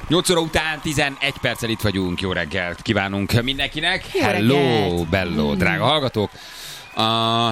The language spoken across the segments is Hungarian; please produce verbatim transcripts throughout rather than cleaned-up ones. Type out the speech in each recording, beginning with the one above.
nyolc óra után tizenegy perccel itt vagyunk. Jó reggelt kívánunk mindenkinek. Jó Hello, reggelt. bello, Mm. drága hallgatók. Uh,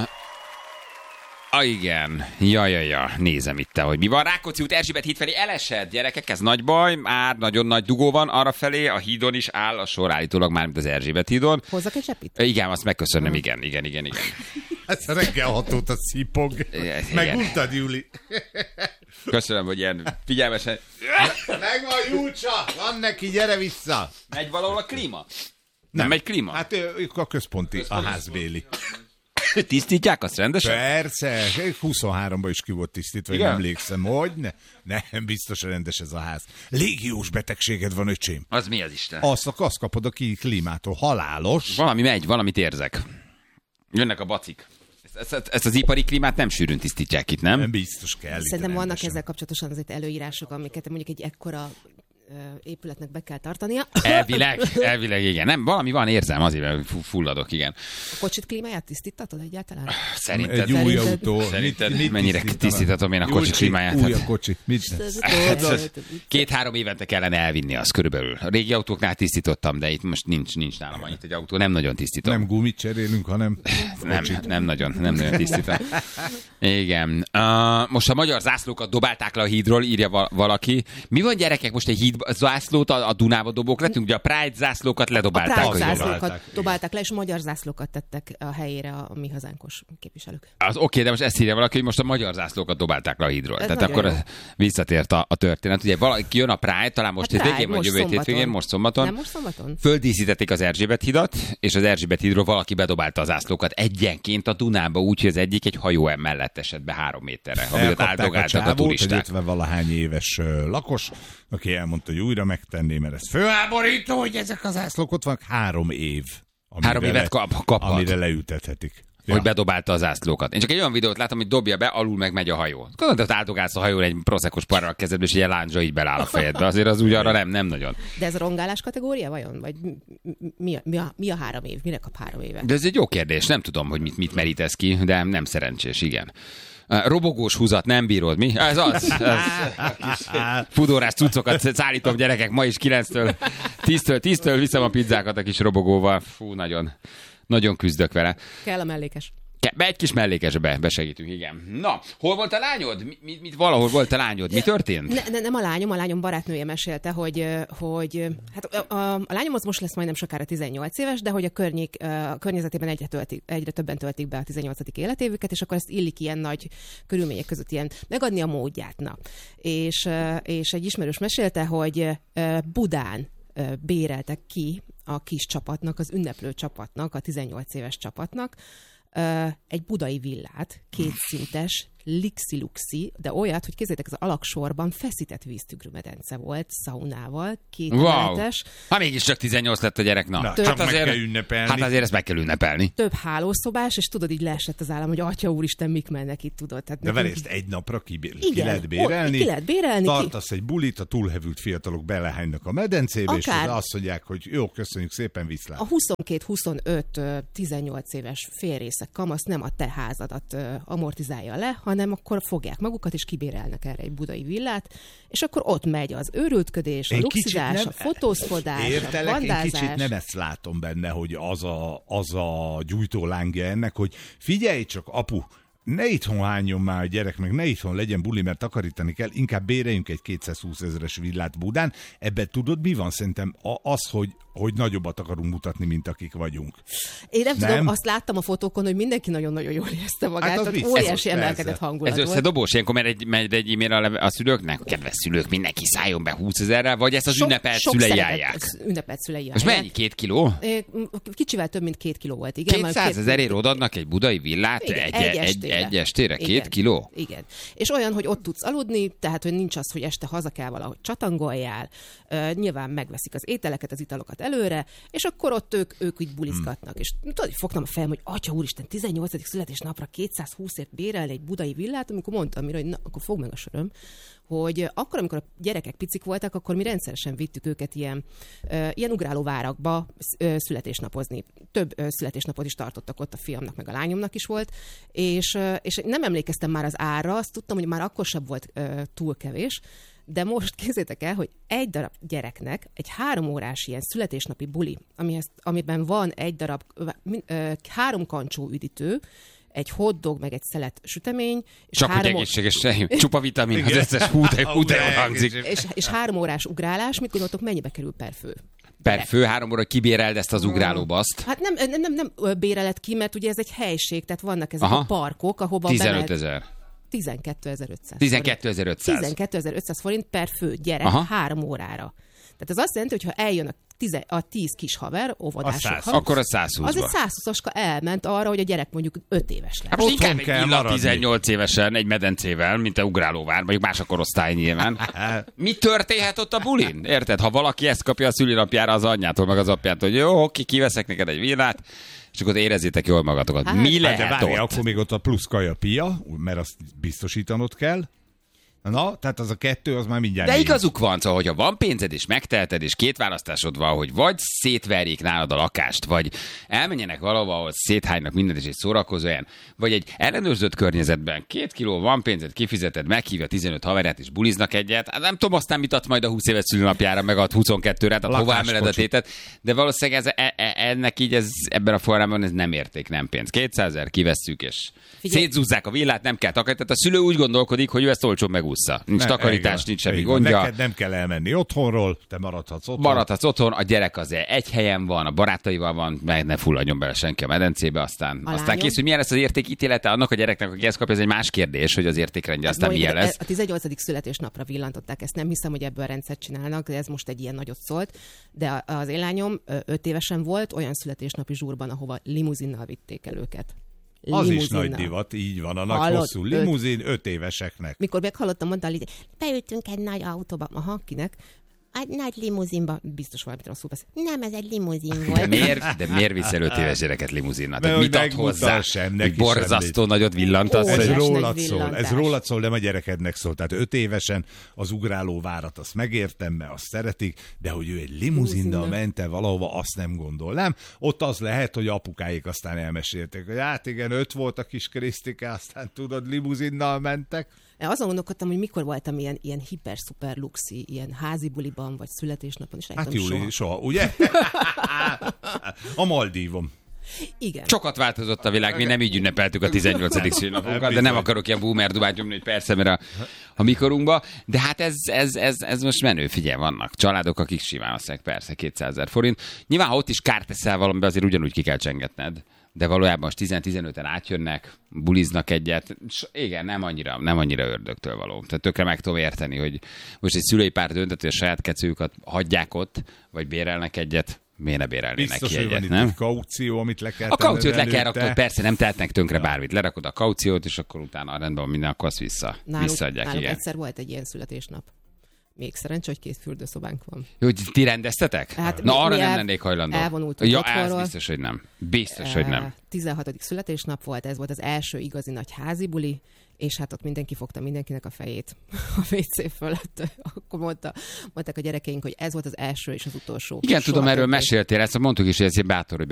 ah, igen. Ja, ja, ja. Nézem itt, hogy mi van. Rákóczi út Erzsébet híd felé elesett. Gyerekek, ez nagy baj. Már nagyon nagy dugó van arra felé. A hídon is áll a sor állítólag már, mint az Erzsébet hídon. Hozzak egy zsepit? Igen, azt megköszönöm. Igen, igen, igen, igen. Ez a reggel hat óta szipog. Igen. Meguntad, Júli. Köszönöm, hogy ilyen figyelmesen. Megvan Júlcsa! Van neki, gyere vissza! Megy valahol a klíma? Nem, nem megy klíma? Hát ők a központi, a házbéli. Tisztítják azt rendesen? Persze, huszonháromban is ki volt tisztítva, hogy Igen? nem emlékszem, hogy ne, nem biztos rendes ez a ház. Légiós betegséged van, öcsém. Az mi az Isten? Azt, azt kapod a ki klímától, halálos. Valami megy, valamit érzek. Jönnek a bacik. Ezt, ezt, ezt az ipari klímát nem sűrűn tisztítják itt, nem? Nem biztos kell. itt Szerintem vannak rendesen. ezzel kapcsolatosan azért előírások, amiket mondjuk egy ekkora ö, épületnek be kell tartania. Elvileg, elvileg igen. Nem, valami van, érzem, azért mert fu- fulladok, igen. A kocsit klímáját tisztítatod egyáltalán? Szerinted, Egy új Szerinted- autó. szerinted Mit- mit mennyire tisztítanak? tisztítatom én a kocsi Júlcsi, klímáját? Új a kocsi. Mit Hát, két-három évente kellene elvinni azt körülbelül. A régi autóknál tisztítottam, de itt most nincs, nincs nálam annyit egy autó, nem nagyon tisztítom. Nem gumit cserélünk, hanem Nem, kocsit. nem nagyon, nem nagyon tisztítom. Igen. Uh, most a magyar zászlókat dobálták le a hídról, írja val- valaki. Mi van, gyerekek, most egy híd zászlót a, a Dunába dobók lettünk? Ugye a Pride zászlókat A ledobálták. Pride a hídról. zászlókat dobálták. dobálták le, és magyar zászlókat tettek a helyére a mi hazánkos képviselők. Az oké, de most ezt írja valaki, hogy most a magyar zászlókat dobálták le a hídról. Ez Tehát nagyon akkor jó. visszatért a, a történet. Ugye valaki jön a Pride, talán most Hát hétvégén, Pride, vagy most jövő szombaton. hétvégén, most szombaton. Nem most szombaton? Földíszítették az Erzsébet hidat, és az Erzsébet hídról valaki bedobálta az zászlókat egyenként a Dunába, úgyhogy az egyik egy hajó mellett esett be három méterre, amit ott Elkapták a áldogáltak a csávót, egy turisták. ötven-valahány éves ö, lakos, aki elmondta, hogy újra megtenné, mert ez főháborító, hogy ezek az zászlók ott vannak három év. amire Három évet kap, kaphat, Amire leültethetik. hogy bedobálta a zászlókat. Én csak egy olyan videót látom, hogy dobja be, alul meg megy a hajó. Gondolod, hogy áldogálsz a hajón egy proszekos parral a kezedbe, és egy ilyen lándzsa így beláll a fejedbe. Azért az úgy arra nem, nem nagyon. De ez a rongálás kategória vajon? Vagy mi, mi, a, mi, a, mi a három év? Mire kap három évet? De ez egy jó kérdés, nem tudom, hogy mit, mit merítesz ki, de nem szerencsés, igen. Uh, Robogós húzat nem bírod, mi? Ez az. Ez, fudorás cuccokat szállítom, gyerekek, ma is kilenctől, tíztől, tíztől viszem a pizzákat a kis robogóval. Fú, nagyon, nagyon küzdök vele. Kell a mellékes. Be egy kis mellékesbe besegítünk, igen. Na, hol volt a lányod? Mi, mi, mit, valahol volt a lányod? Mi történt? Ne, ne, nem a lányom, a lányom barátnője mesélte, hogy, hogy hát a, a, a lányom az most lesz majdnem sokára tizennyolc éves, de hogy a, környék, a környezetében egyre, töltik, egyre többen töltik be a tizennyolcadik életévüket, és akkor ezt illik ilyen nagy körülmények között ilyen megadni a módját. Na. És, és egy ismerős mesélte, hogy Budán béreltek ki a kis csapatnak, az ünneplő csapatnak, a tizennyolc éves csapatnak, egy budai villát, kétszintes, lixi-luxi, de olyat, hogy kézzétek, az alaksorban feszített víztükrőmedence volt, szaunával, két Wow. emeletes, Ha mégiscsak tizennyolc lett a gyerek, na. Na, hát csak meg kell ünnepelni. Hát azért ezt meg kell ünnepelni. több hálószobás, és tudod, így leesett az állam, hogy atya úristen, mik mennek itt, tudod. Tehát De nekünk vele ezt egy napra ki, ki Igen, lehet bérelni. ki lehet bérelni, ki- Tartasz egy bulit, a túlhevült fiatalok belehánynak a medencébe, Akár. és azt mondják, hogy jó, köszönjük szépen, viszlát. A huszonkét-huszonöt tizennyolc éves félrészek kamasz nem a te házadat ö, amortizálja le, hanem akkor fogják magukat, és kibérelnek erre egy budai villát, és akkor ott megy az őrültködés, a Én kicsit luxizás, nem- a fotózkodás, a Értelek, én bandázás. kicsit nem ezt látom benne, hogy az a, az a gyújtólángja ennek, hogy figyelj csak, apu, ne itthon hányjon már a gyerek, meg ne itthon legyen buli, mert takarítani kell, inkább béreljünk egy kétszázhúsz ezeres villát Budán. Ebben tudod, mi van? Szerintem a- az, hogy, hogy nagyobbat akarunk mutatni, mint akik vagyunk. Én nem, Nem? tudom, azt láttam a fotókon, hogy mindenki nagyon-nagyon jól érezte magát, Hát az hát biztos, óriási persze. emelkedett hangulat Ez volt. összedobós, ilyenkor megy egy, megy egy e-mail a, leve- a szülőknek, kedves szülők, mindenki szálljon be húszezerrel, vagy ezt az Sok- ünnepelt sok szülei szeretett- állják. az Ünnepelt szülei Most állják. mennyi? Két kiló? É, Kicsivel több, mint két kiló volt, igen. mert kétszázezerért odadnak egy budai villát Igen, egy, egy egy, estére. egy estére? Két Igen. kiló? Igen. És olyan, hogy ott tudsz aludni, tehát, hogy nincs az, hogy este haza kell valahogy csatangoljál, uh, nyilván megveszik az ételeket, az italokat előre, és akkor ott ők, ők így bulizgatnak. Hmm. És tudod, hogy fogtam a fejem, hogy atya úristen, tizennyolcadik születésnapra kétszázhúszért bérelni egy budai villát, amikor mondtam mire, hogy na, akkor fog meg a söröm, hogy akkor, amikor a gyerekek picik voltak, akkor mi rendszeresen vittük őket ilyen, uh, ilyen ugrálóvárakba uh, születésnapozni. Több uh, születésnapot is tartottak ott, a fiamnak meg a lányomnak is volt, és, uh, és nem emlékeztem már az árra, azt tudtam, hogy már akkor sem volt uh, túl kevés, de most képzeljétek el, hogy egy darab gyereknek egy három órás ilyen születésnapi buli, amihez, amiben van egy darab uh, három kancsó üdítő, egy hotdog, meg egy szelet sütemény. És Csak három hogy egészséges, csupa vitamin, az összes hú, de, hú, de jól hangzik. És, és három órás ugrálás, mit gondoltok, mennyibe kerül per fő? Per fő három óra kibéreld ezt az ugrálóbaszt. Hát nem, nem, nem, nem béreled ki, mert ugye ez egy helység, tehát vannak ezek Aha. a parkok, ahova tizenöt ezer. tizenkétezer-ötszáz. tizenkétezer-ötszáz. tizenkétezer-ötszáz forint per fő gyerek Aha. három órára. Tehát ez azt jelenti, hogy ha eljön a, tize, a tíz kis haver, óvodások, ha, akkor a százhúszba. Az egy százhúszaska elment arra, hogy a gyerek mondjuk öt éves lesz. Hát most inkább egy villa tizennyolc évesen, egy medencével, mint a ugrálóvár, mondjuk más a korosztály nyilván. Mi történhet ott a bulin? Érted? Ha valaki ezt kapja a szülinapjára az anyjától, meg az apjától, hogy jó, oké, kiveszek neked egy villát, és akkor érezzétek jól magatokat. Hát, mi lehet hát, de várj, ott? Akkor még ott a plusz kajapia, mert azt biztosítanod kell. Na, tehát az a kettő, az már mindjárt... De igazuk van, szóval, hogyha van pénzed, és megteheted, és két választásod van, hogy vagy szétverjék nálad a lakást, vagy elmenjenek valahova, ahol széthánynak mindent, és egy szórakozó helyen, vagy egy ellenőrzött környezetben két kiló van pénzed, kifizeted, meghívja tizenöt haverját, és buliznak egyet. Hát nem tudom, aztán mit ad majd a húsz éves szülinapjára, meg a huszonkettőre, tehát hová emeled a tétet. De valószínűleg ez, e, e, ennek így ez, ebben a formában ez nem érték, nem pénz. kétszázezer kivesszük, és Figyelj. szétzúzzák a villát, nem kell takarítani. Tehát a szülő úgy gondolkodik, hogy ő ezt olcsón megúszza. Nincs ne, takarítás, nincs semmi gondja. Neked nem kell elmenni otthonról, te maradhatsz otthon. Maradhatsz otthon, a gyerek azért egy helyen van, a barátaival van, meg ne fulladjon bele senki a medencébe, aztán, aztán kész, hogy milyen lesz az értékítélete annak a gyereknek, aki ezt kapja, ez egy más kérdés, hogy az értékrendje aztán Majd milyen lesz. A tizennyolcadik születésnapra villantották, ezt nem hiszem, hogy ebből rendszert csinálnak, de ez most egy ilyen nagyot szólt. De az én lányom öt évesen volt olyan születésnapi zsúrban, ahova limuzinnal vitték el őket. Az is nagy divat, így van, a nagy Hallott, hosszú limuzin öt... öt éveseknek. Mikor meghallottam, mondta, hogy beültünk egy nagy autóba. Aha, kinek? Egy nagy limuzinba, biztos valamit rosszul beszél. Nem, ez egy limuzin volt. De miért, de miért viszel öt éves gyereket limuzinnal? Tehát mit ad hozzá, sem, hogy borzasztó nagyot villantasz? Ez rólad szól, ez rólad szól, nem a gyerekednek szól. Tehát öt évesen az ugráló várat, azt megértem, mert azt szeretik, de hogy ő egy limuzinnal ment el valahova, azt nem gondolnám. Ott az lehet, hogy apukáik aztán elmesélték, hogy hát igen, öt volt a kis Krisztike, aztán tudod, limuzinnal mentek. Azon gondolkodtam, hogy mikor voltam ilyen, ilyen hiper-szuper luxi, ilyen házi buliban, vagy születésnapon, és hát Júli, soha. soha, ugye? A Maldívon. Igen. Sokat változott a világ, mi nem így ünnepeltük a tizennyolcadik szülinapunkat, de nem akarok ilyen boomer dubát nyomni, hogy persze, mert a, a mikorunkba. De hát ez, ez, ez, ez most menő, figyelj, vannak családok, akik simán azt persze kétszázezer forint. Nyilván, ha ott is kárt teszel valamiben, azért ugyanúgy ki kell csengetned. De valójában most tíz-tizenöten átjönnek, buliznak egyet. Igen, nem annyira, nem annyira ördögtől való. Tehát tökre meg tudom érteni, hogy most egy szülői pár döntött, hogy a saját kecőjüket hagyják ott, vagy bérelnek egyet. Miért ne bérelnének ki egyet, van nem? Itt kaució, amit le kell A kauciót le kell rakni, persze, nem tehetnek tönkre bármit. Lerakod a kauciót, és akkor utána rendben van minden, akkor azt vissza, náluk, visszaadják. Náluk igen. egyszer volt egy ilyen születésnap. Még szerencsé, hogy két fürdőszobánk van. Jó, hogy ti rendeztetek? Hát Na, mi, arra mi nem el, lennék hajlandó. Elvonultunk ja, otthonról. ez biztos, hogy nem. Biztos, hogy nem. tizenhatodik születésnap volt, ez volt az első igazi nagy házi buli, és hát ott mindenki fogta mindenkinek a fejét a vé cé fölött. Akkor mondta, mondták a gyerekeink, hogy ez volt az első és az utolsó. Igen, Soha tudom, erről többé. meséltél, ezt mondtuk is, hogy ez egy bátor, hogy